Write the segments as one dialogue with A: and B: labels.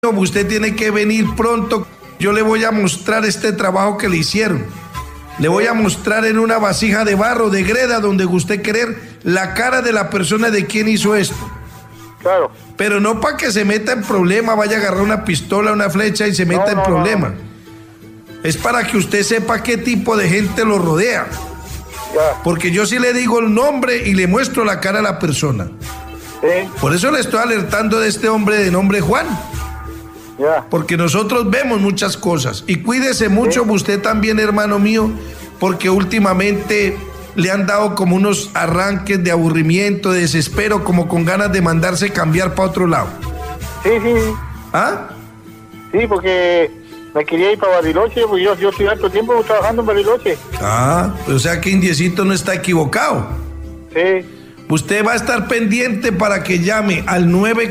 A: Usted tiene que venir pronto. Yo le voy a mostrar este trabajo que le hicieron. Le voy a mostrar en una vasija de barro, de greda, donde usted querer la cara de la persona de quien hizo esto.
B: Claro.
A: Pero no para que se meta en problema, vaya a agarrar una pistola, una flecha y se meta en problema. No. Es para que usted sepa qué tipo de gente lo rodea.
B: Ya.
A: Porque yo sí le digo el nombre y le muestro la cara a la persona.
B: Sí.
A: Por eso le estoy alertando de este hombre de nombre Juan.
B: Ya.
A: Porque nosotros vemos muchas cosas. Y cuídese mucho usted también, hermano mío, porque últimamente le han dado como unos arranques de aburrimiento, de desespero, como con ganas de mandarse cambiar para otro lado.
B: Sí.
A: ¿Ah?
B: Sí, porque me quería ir para Bariloche, porque yo estoy harto tiempo trabajando en Bariloche.
A: Ah, o sea que Indiecito no está equivocado.
B: Sí.
A: Usted va a estar pendiente para que llame al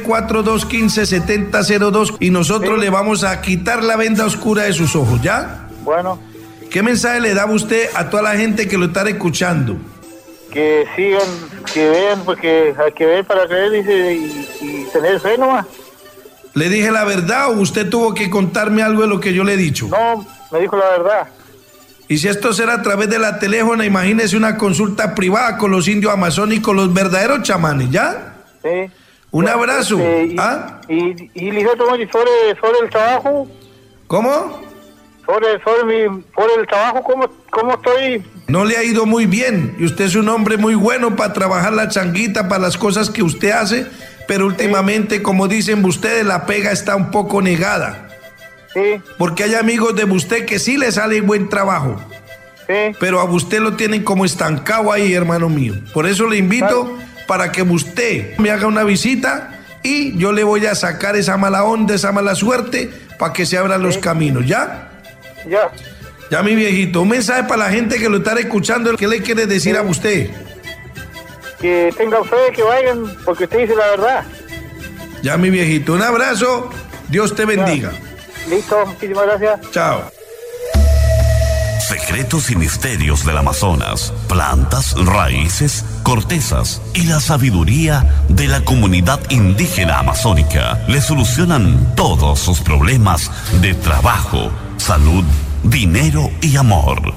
A: 942-157002 y nosotros le vamos a quitar la venda oscura de sus ojos, ¿ya?
B: Bueno.
A: ¿Qué mensaje le da usted a toda la gente que lo está escuchando?
B: Que sigan, que vean, porque hay que ver para creer, dice, y tener fe nomás.
A: ¿Le dije la verdad o usted tuvo que contarme algo de lo que yo le he dicho?
B: No, me dijo la verdad.
A: Y si esto será a través de la teléfono, imagínese una consulta privada con los indios amazónicos, los verdaderos chamanes, ¿ya?
B: Sí.
A: Un abrazo.
B: ¿Ah? Y Liceto, sobre el trabajo.
A: ¿Cómo?
B: Sobre el trabajo, ¿cómo estoy?
A: No le ha ido muy bien. Y usted es un hombre muy bueno para trabajar la changuita, para las cosas que usted hace, pero últimamente, como dicen ustedes, la pega está un poco negada.
B: Sí.
A: Porque hay amigos de usted que sí le sale buen trabajo.
B: Sí.
A: Pero a usted lo tienen como estancado ahí, hermano mío. Por eso le invito para que usted me haga una visita y yo le voy a sacar esa mala onda, esa mala suerte, para que se abran los caminos, ¿ya?
B: Ya.
A: Ya, mi viejito. Un mensaje para la gente que lo está escuchando. ¿Qué le quiere decir a usted?
B: Que tengan fe, que vayan, porque usted dice la verdad.
A: Ya, mi viejito. Un abrazo. Dios te bendiga.
B: Ya. Listo, muchísimas gracias.
A: Chao.
C: Secretos y misterios del Amazonas, plantas, raíces, cortezas y la sabiduría de la comunidad indígena amazónica le solucionan todos sus problemas de trabajo, salud, dinero y amor.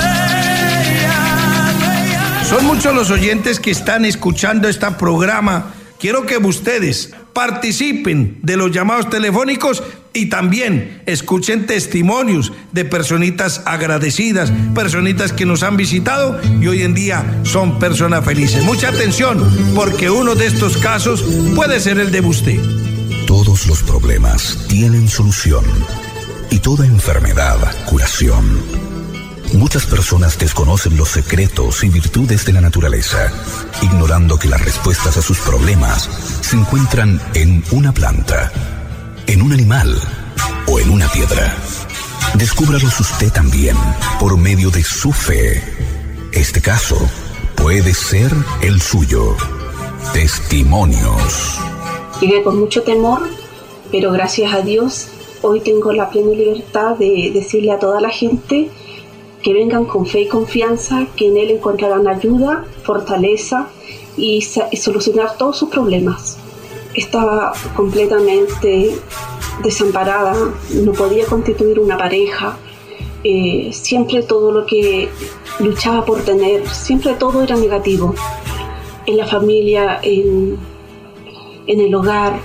A: Son muchos los oyentes que están escuchando este programa. Quiero que ustedes participen de los llamados telefónicos y también escuchen testimonios de personitas agradecidas, personitas que nos han visitado y hoy en día son personas felices. Mucha atención, porque uno de estos casos puede ser el de usted.
D: Todos los problemas tienen solución y toda enfermedad curación. Muchas personas desconocen los secretos y virtudes de la naturaleza, ignorando que las respuestas a sus problemas se encuentran en una planta, en un animal o en una piedra. Descúbralos usted también por medio de su fe. Este caso puede ser el suyo. Testimonios.
E: Llegué con mucho temor, pero gracias a Dios hoy tengo la plena libertad de decirle a toda la gente que vengan con fe y confianza, que en Él encontrarán ayuda, fortaleza y solucionar todos sus problemas. Estaba completamente desamparada, no podía constituir una pareja, siempre todo lo que luchaba por tener, siempre todo era negativo. En la familia, en el hogar,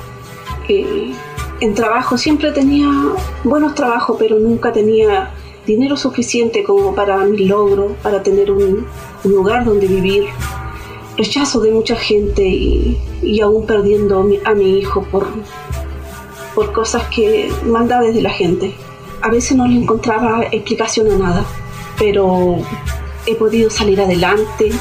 E: en trabajo, siempre tenía buenos trabajos, pero nunca tenía dinero suficiente como para mi logro, para tener un lugar donde vivir. Rechazo de mucha gente y aún perdiendo a mi hijo por cosas que maldades de la gente. A veces no le encontraba explicación a nada, pero he podido salir adelante,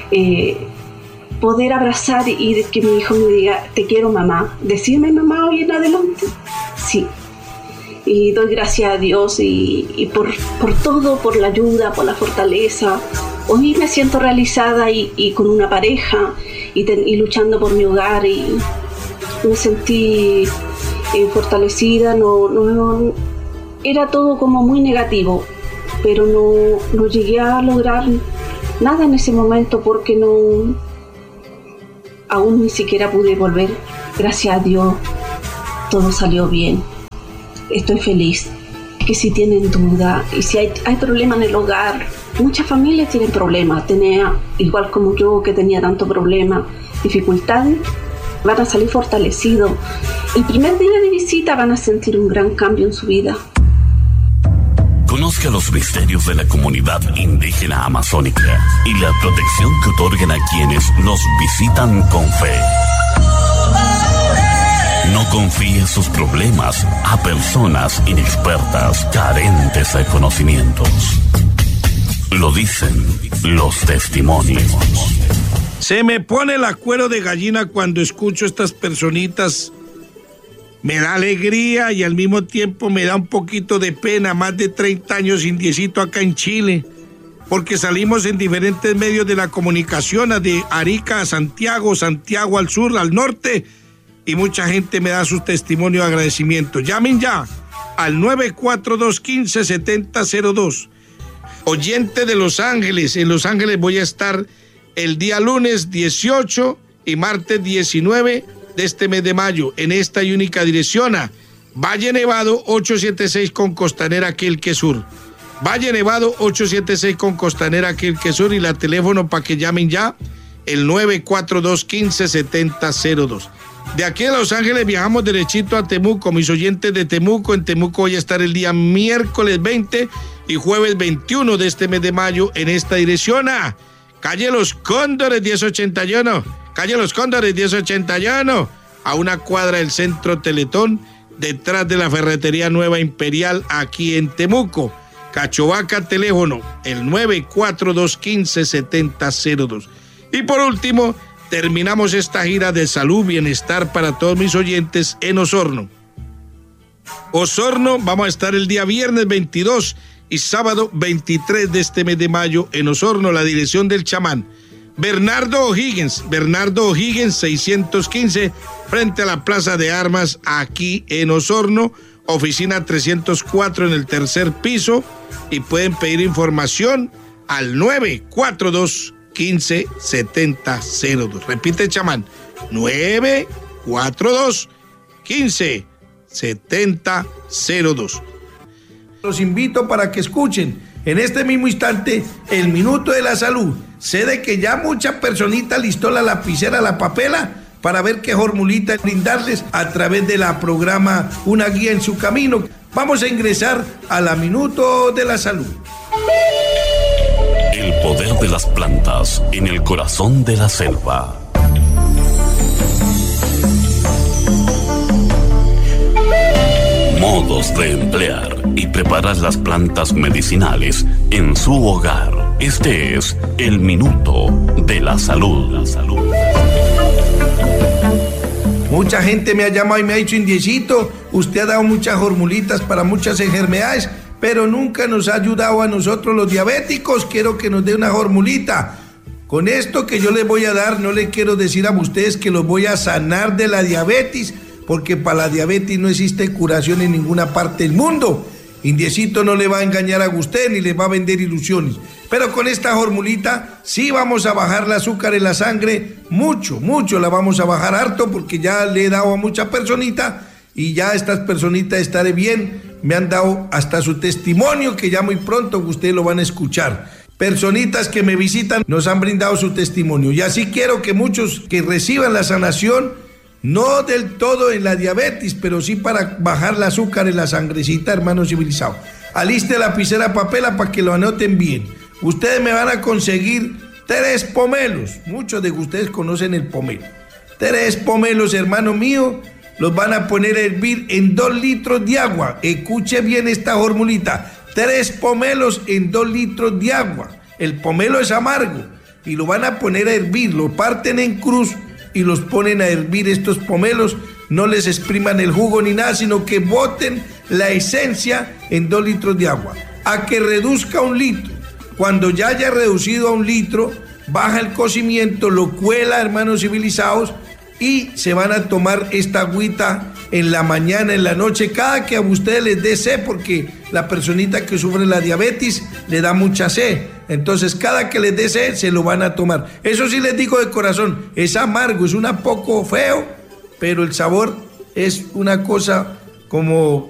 E: poder abrazar y que mi hijo me diga, te quiero mamá, decirme mamá hoy en adelante, sí. Y doy gracias a Dios y por todo, por la ayuda, por la fortaleza. Hoy me siento realizada y con una pareja y luchando por mi hogar y me sentí fortalecida. No, era todo como muy negativo, pero no llegué a lograr nada en ese momento porque aún ni siquiera pude volver. Gracias a Dios todo salió bien. estoy feliz. Que si tienen duda y si hay problema en el hogar, muchas familias tienen problemas, igual como yo que tenía tanto problema, dificultades, van a salir fortalecidos. El primer día de visita van a sentir un gran cambio en su vida.
C: Conozca los misterios de la comunidad indígena amazónica y la protección que otorgan a quienes los visitan con fe. No confíe sus problemas a personas inexpertas, carentes de conocimientos. Lo dicen los testimonios.
A: Se me pone el cuero de gallina cuando escucho estas personitas. Me da alegría y al mismo tiempo me da un poquito de pena. Más de 30 años indiecito acá en Chile, porque salimos en diferentes medios de la comunicación, de Arica a Santiago, Santiago al sur, al norte, y mucha gente me da su testimonio de agradecimiento. Llamen ya al 942-157002. Oyente de Los Ángeles, en Los Ángeles voy a estar el día lunes 18 y martes 19 de este mes de mayo, en esta y única dirección, a Valle Nevado 876 con Costanera Quilque Sur. Valle Nevado 876 con Costanera Quilque Sur, y la teléfono para que llamen ya, el 942-157002. De aquí a Los Ángeles viajamos derechito a Temuco, mis oyentes de Temuco. En Temuco voy a estar el día miércoles 20 y jueves 21 de este mes de mayo en esta dirección, a calle Los Cóndores 1081, calle Los Cóndores 1081, a una cuadra del Centro Teletón, detrás de la Ferretería Nueva Imperial, aquí en Temuco. Cachovaca, teléfono, el 942-157002. Y por último, terminamos esta gira de salud, bienestar para todos mis oyentes en Osorno. Osorno, vamos a estar el día viernes 22 y sábado 23 de este mes de mayo en Osorno, la dirección del chamán Bernardo O'Higgins 615, frente a la Plaza de Armas, aquí en Osorno, oficina 304 en el tercer piso, y pueden pedir información al 942-157002. Repite, chamán, 942-157002. Los invito para que escuchen en este mismo instante el Minuto de la Salud. Sé de que ya muchas personitas listó la lapicera, la papela, para ver qué formulita brindarles a través de la programa Una Guía en su Camino. Vamos a ingresar a la Minuto de la Salud.
C: El poder de las plantas en el corazón de la selva. Modos de emplear y preparar las plantas medicinales en su hogar. Este es el Minuto de la Salud.
A: Mucha gente me ha llamado y me ha dicho: indiecito, usted ha dado muchas formulitas para muchas enfermedades, pero nunca nos ha ayudado a nosotros los diabéticos. Quiero que nos dé una formulita. Con esto que yo les voy a dar, no le quiero decir a ustedes que los voy a sanar de la diabetes, porque para la diabetes no existe curación en ninguna parte del mundo. Indiecito no le va a engañar a usted ni le va a vender ilusiones. Pero con esta formulita sí vamos a bajar el azúcar en la sangre, mucho la vamos a bajar harto, porque ya le he dado a mucha personita y ya estas personitas estaré bien. Me han dado hasta su testimonio, que ya muy pronto ustedes lo van a escuchar. Personitas que me visitan nos han brindado su testimonio, y así quiero que muchos que reciban la sanación, no del todo en la diabetes, pero sí para bajar el azúcar en la sangrecita, hermanos civilizados. Aliste lapicera, papela para que lo anoten bien. Ustedes me van a conseguir 3 pomelos. Muchos de ustedes conocen el pomelo. 3 pomelos, hermano mío, los van a poner a hervir en 2 litros de agua. Escuche bien esta formulita: 3 pomelos en 2 litros de agua. El pomelo es amargo y lo van a poner a hervir. Lo parten en cruz y los ponen a hervir estos pomelos. No les expriman el jugo ni nada, sino que boten la esencia en 2 litros de agua, a que reduzca a 1 litro. Cuando ya haya reducido a 1 litro, baja el cocimiento, lo cuela, hermanos civilizados, y se van a tomar esta agüita en la mañana, en la noche, cada que a ustedes les dé sed, porque la personita que sufre la diabetes le da mucha sed. Entonces, cada que les dé sed, se lo van a tomar. Eso sí les digo de corazón, es amargo, es un poco feo, pero el sabor es una cosa como